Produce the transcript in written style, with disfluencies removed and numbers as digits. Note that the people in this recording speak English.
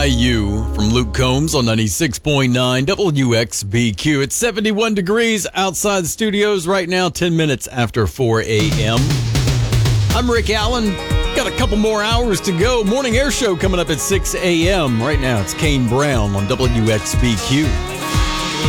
By You from Luke Combs on 96.9 WXBQ. It's 71 degrees outside the studios right now, 10 minutes after 4 a.m. I'm Rick Allen. Got a couple more hours to go. Morning Air Show coming up at 6 a.m. Right now, it's Kane Brown on WXBQ.